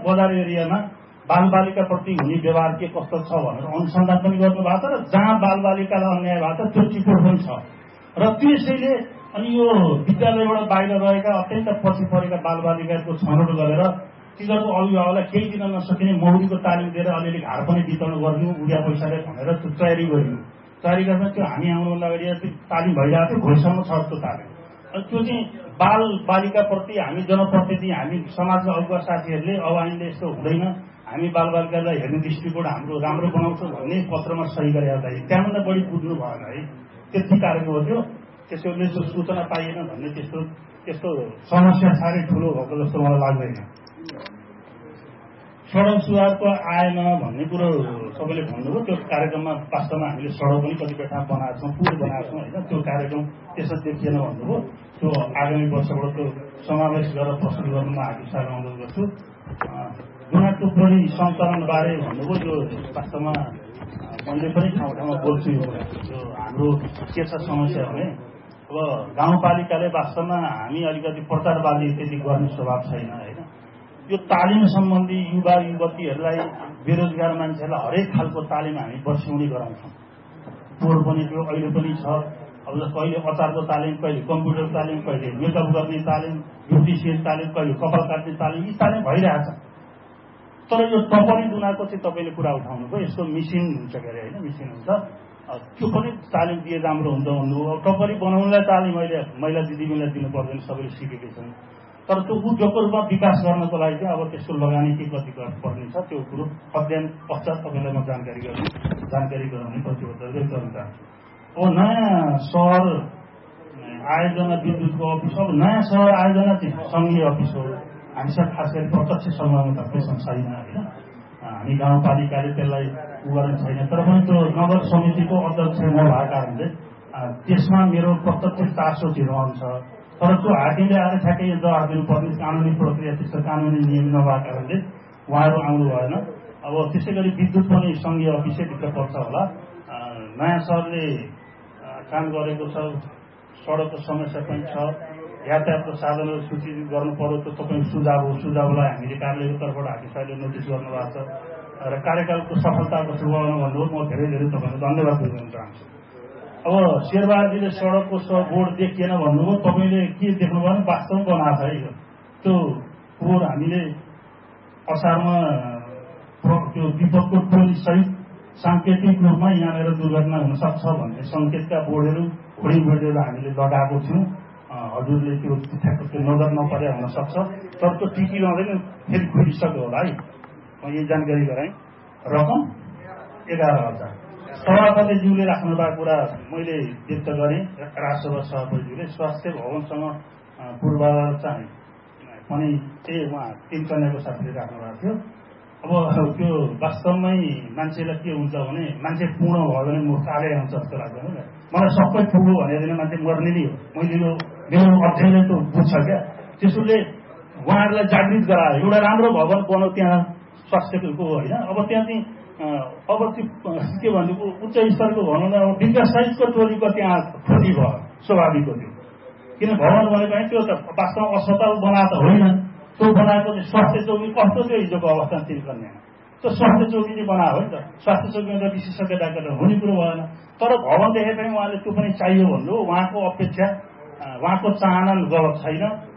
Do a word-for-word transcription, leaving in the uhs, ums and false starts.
बजार एरियामा बालबालिकाप्रति हुने व्यवहार के कस्तो छ भनेर अनुसन्धान पनि गर्नुभएको छ र जहाँ बालबालिकालाई अन्याय भएको छ त्यो रिपोर्ट पनि छ र त्यसैले अनि यो विद्यालयबाट बाहिर रहेका अत्यन्त पछि परेका बालबालिकाको छनौट गरेर तिनीहरूको अभिभावकलाई केही दिन नसकिने मौरीको तालिम दिएर अलिअलि घार पनि वितरण गरिदिउँ उड्या पैसाले भनेर त्यो तयारी गरिदिउँ। तयारी गरेर त्यो हामी आउनुभन्दा अगाडि त्यो तालिम भइरहेको थियो, भोलिसम्म छ त्यो तालिम। अनि त्यो चाहिँ बाल बालिकाप्रति हामी जनप्रतिनिधि हामी समाजका अगुवा साथीहरूले अब अहिले यस्तो हुँदैन, हामी बालबालिकालाई हेर्ने दृष्टिकोण हाम्रो राम्रो बनाउँछौँ भन्ने पत्रमा सही गरेर हुँदाखेरि त्यहाँभन्दा बढी बुझ्नु भएन है। त्यति कार्यक्रम हो त्यो। त्यसैले त्यो सूचना पाइएन भन्ने त्यस्तो त्यस्तो समस्या साह्रै ठुलो भएको जस्तो मलाई लाग्दैन। सडक सुधारको आएन भन्ने कुरो सबैले भन्नुभयो। त्यो कार्यक्रममा वास्तवमा हामीले सडक पनि कतिपय ठाउँ बनाएको छौँ, पुल बनाएको छौँ होइन। त्यो कार्यक्रम त्यसमा देखिएन भन्नुभयो। त्यो आगामी वर्षबाट त्यो समावेश गरेर प्रस्तुत गर्न म आफूसँग अनुरोध गर्छु। दुनाको पनि सञ्चालनबारे भन्नुभयो। त्यो वास्तवमा मैले पनि ठाउँ ठाउँमा बोल्छु। यो हाम्रो के छ समस्या भने अब गाउँपालिकाले वास्तवमा हामी अलिकति प्रचारवादी त्यति गर्ने स्वभाव छैन होइन। यो तालिम सम्बन्धी युवा युवतीहरूलाई बेरोजगार मान्छेहरूलाई हरेक खालको तालिम हामी वर्षौनी गराउँछौँ। पोहोर पनि त्यो अहिले पनि छ। अब कहिले अचारको तालिम, कहिले कम्प्युटर तालिम, कहिले मेकअप गर्ने तालिम, ब्युटिसियन तालिम, कहिले कपाल काट्ने तालिम, यी तालिम भइरहेछ। तर यो टपरी दुनाको चाहिँ तपाईँले कुरा उठाउनु भयो। यसको मिसिन हुन्छ के अरे होइन, मिसिन हुन्छ। त्यो पनि तालिम दिए राम्रो हुन्छ भन्नुभयो। टपरी बनाउनलाई तालिम अहिले महिला दिदीबहिनीलाई दिनु पर्दैन, सबैले सिकेकै छन्। तर त्यो उद्योगको रूपमा विकास गर्नको लागि चाहिँ अब त्यसको लगानी के कति पर्ने छ त्यो कुरो अध्ययन पश्चात तपाईँलाई म जानकारी गर्नु जानकारी गराउने प्रतिबद्धता व्यक्त गर्न चाहन्छु। अब नयाँ सहर आयोजना विद्युतको अफिस, अब नयाँ सहर आयोजना चाहिँ सङ्घीय अफिस हो। हामीसँग खास गरी प्रत्यक्ष संलग्नता त्यसमा छैन होइन। हामी गाउँपालिकाले त्यसलाई उ गर्ने छैन। तर पनि त्यो नगर समितिको अध्यक्ष नभएको कारणले त्यसमा मेरो प्रत्यक्ष चासो चाहिँ रहन्छ। तर त्यो हाकिमले आएर ठ्याक्कै जवाफ दिनुपर्ने कानुनी प्रक्रिया त्यस्तो कानुनी नियम नभएको कारणले उहाँहरू आउनु भएन। अब त्यसै गरी विद्युत पनि सङ्घीय अफिसै भित्र पर्छ होला। नयाँ सहरले काम गरेको छ, सडकको समस्या पनि छ, यातायातको साधनहरू सूचित गर्नु पर्यो। त्यो तपाईँ सुझाव हो। सुझावलाई हामीले कार्यालयको तर्फबाट हाकिम साहबले नोटिस गर्नुभएको छ र कार्यकालको सफलताको शुभकामना भन्नुभयो। म धेरै धेरै तपाईँलाई धन्यवाद दिन चाहन्छु। अब शेरबहादुरजीले सडकको बोर्ड देखिएन भन्नुभयो। तपाईँले के देख्नु भयो भने वास्तवमा बनाएको छ है। त्यो पोहोर हामीले असारमा त्यो विपदको टोली सहित साङ्केतिक रूपमा यहाँनिर दुर्घटना हुन सक्छ भन्ने सङ्केतका बोर्डहरू खोडी बोर्डहरू हामीले लगाएको थियौँ। हजुरले त्यो ठ्याक्क त्यो नजर नपरे हुन सक्छ। तर त्यो टिकिरहँदैन, फेरि खोलिसक्यो होला है। म यही जानकारी गराएँ। रकम एघार हजार सभापतिज्यूले राख्नु भएको कुरा मैले व्यक्त गरेँ। राष्ट्रसभा सभापतिज्यूले स्वास्थ्य भवनसँग पूर्वाधार चाहिँ पनि त्यही उहाँ तिन कन्याको साथीले राख्नु भएको थियो। अब त्यो वास्तवमै मान्छेलाई के हुन्छ भने मान्छे पूर्ण भयो भने मूर्खाले आउँछ जस्तो लाग्दैन। मलाई सबै पुग्यो भनेर मान्छे मर्ने नै हो। मैले यो मेरो अध्ययनले त बुझ्छ क्या। त्यसोले उहाँहरूलाई जागृत गराएर एउटा राम्रो भवन बनाऊ त्यहाँ स्वास्थ्यको होइन। अब त्यहाँ चाहिँ अब के भन्नु उच्च स्तरको भनौँ न, अब विकास साइजको टोलीको त्यहाँ खोजी भयो, स्वाभाविक हो त्यो। किन भवन भनेको होइन, त्यो त वास्तवमा अस्पताल बनाएको त होइन। त्यो बनाएको चाहिँ स्वास्थ्य चौकी कस्तो थियो हिजोको अवस्था तिन कन्या। त्यो स्वास्थ्य चौकी चाहिँ बनायो हो नि त। स्वास्थ्य चौकीमा त विशेषज्ञ डाक्टर हुने कुरो भएन। तर भवन देखे पनि उहाँले त्यो पनि चाहियो भन्नु। उहाँको अपेक्षा उहाँको चाहना गलत छैन।